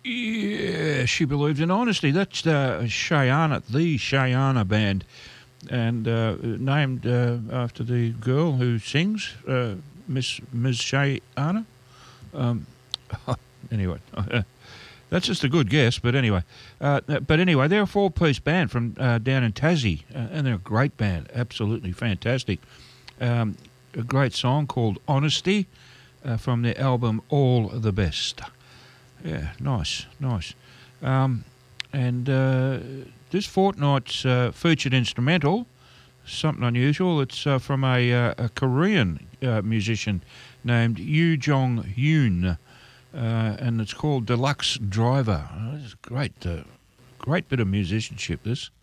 Yeah, She Believed in Honesty. That's Shayana, the Shayana Band, and named after the girl who sings, Ms. Shayana. Um, anyway, that's just a good guess, but anyway. They're a four-piece band from down in Tassie, and they're a great band, absolutely fantastic. A great song called Honesty from their album All the Best. Yeah, nice. This fortnight's featured instrumental, something unusual. It's from a Korean musician named Yoo Jong Yoon, and it's called Deluxe Driver. It's great bit of musicianship, this.